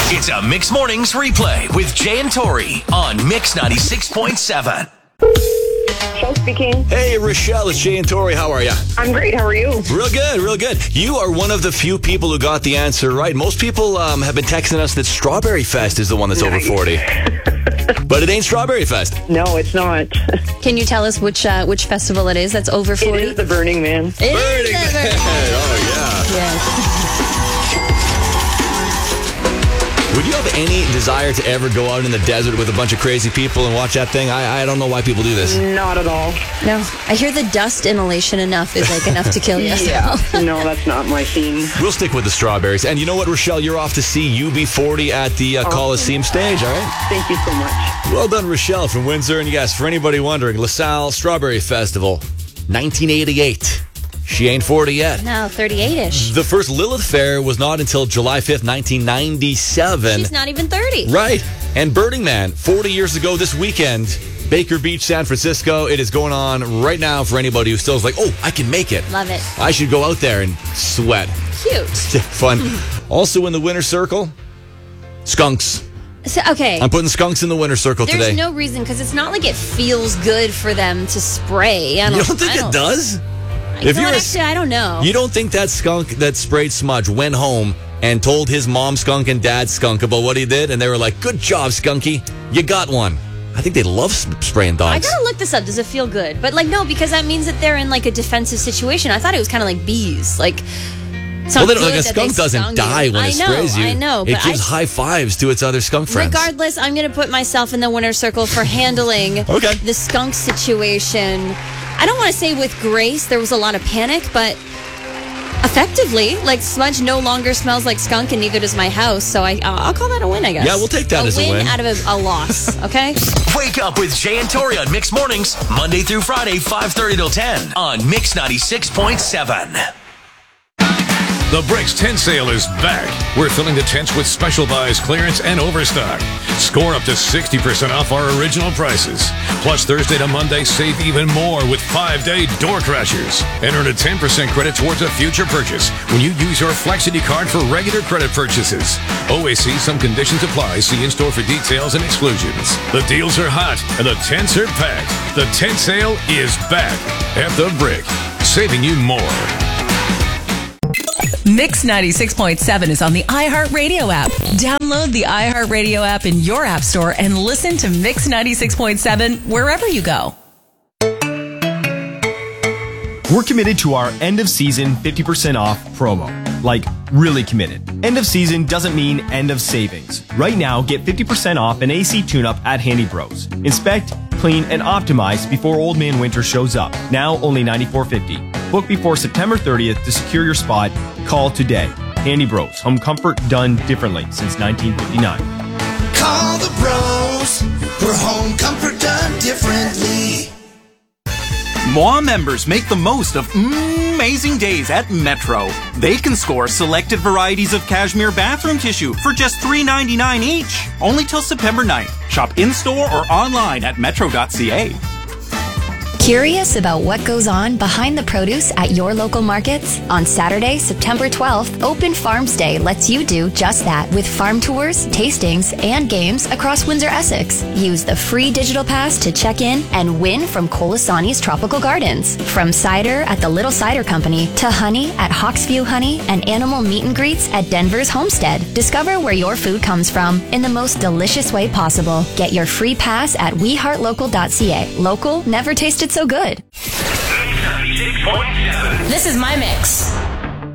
It's a Mix Mornings replay with Jay and Tori on Mix 96.7. Michelle speaking. Hey, Rochelle, it's Jay and Tori. How are you? I'm great. How are you? Real good, real good. You are one of the few people who got the answer right. Most people have been texting us that Strawberry Fest is the one that's over 40. But it ain't Strawberry Fest. No, it's not. Can you tell us which festival it is that's over 40? It is the Burning Man. It is Burning the Man. Oh, yeah. Yes. Would you have any desire to ever go out in the desert with a bunch of crazy people and watch that thing? I don't know why people do this. Not at all. No, I hear the dust inhalation enough is like enough to kill you. Yeah. No, that's not my scene. We'll stick with the Strawberries. And you know what, Rochelle? You're off to see UB40 at the Coliseum stage, all right? Thank you so much. Well done, Rochelle from Windsor. And yes, for anybody wondering, LaSalle Strawberry Festival, 1988. She ain't 40 yet. No, 38-ish. The first Lilith Fair was not until July 5th, 1997. She's not even 30. Right. And Burning Man, 40 years ago this weekend, Baker Beach, San Francisco. It is going on right now for anybody who still is like, oh, I can make it. Love it. I should go out there and sweat. Cute. Fun. Also in the winner circle, skunks. So, okay. I'm putting skunks in the winner circle There's today. no reason, because it's not like it feels good for them to spray. You don't think it does? I don't know. You don't think that skunk that sprayed smudge went home and told his mom skunk and dad skunk about what he did, and they were like, good job, Skunky. You got one. I think they love spraying dogs. I gotta look this up. Does it feel good? But no, because that means that they're in like a defensive situation. I thought it was kind of like bees. Like, it's not good a skunk doesn't die when it sprays you. I know. It gives high fives to its other skunk friends. Regardless, I'm going to put myself in the winner's circle for handling the skunk situation. I don't want to say with grace. There was a lot of panic, but effectively, like, smudge no longer smells like skunk, and neither does my house. So I'll call that a win, I guess. Yeah, we'll take that as a win. A win out of a loss, okay? Wake up with Jay and Tori on Mix Mornings, Monday through Friday, 5:30 till 10 on Mix 96.7. The Bricks tent sale is back. We're filling the tents with special buys, clearance, and overstock. Score up to 60% off our original prices. Plus, Thursday to Monday, save even more with 5-day door crashers. And earn a 10% credit towards a future purchase when you use your Flexity card for regular credit purchases. Always see some conditions apply. See in-store for details and exclusions. The deals are hot and the tents are packed. The tent sale is back at The Brick, saving you more. Mix 96.7 is on the iHeartRadio app. Download the iHeartRadio app in your app store and listen to Mix 96.7 wherever you go. We're committed to our end of season 50% off promo. Like, really committed. End of season doesn't mean end of savings. Right now, get 50% off an AC tune-up at Handy Bros. Inspect, clean, and optimize before Old Man Winter shows up. Now only $94.50. Book before September 30th to secure your spot. Call today. Handy Bros. Home comfort done differently since 1959. Call the bros. For home comfort done differently. Moi members make the most of amazing days at Metro. They can score selected varieties of cashmere bathroom tissue for just $3.99 each. Only till September 9th. Shop in-store or online at metro.ca. Curious about what goes on behind the produce at your local markets? On Saturday, September 12th, Open Farms Day lets you do just that with farm tours, tastings, and games across Windsor-Essex. Use the free digital pass to check in and win from Colasani's Tropical Gardens. From cider at the Little Cider Company to honey at Hawksview Honey and animal meet and greets at Denver's Homestead. Discover where your food comes from in the most delicious way possible. Get your free pass at weheartlocal.ca. Local never tasted so good. Mix 96.7. This is my mix.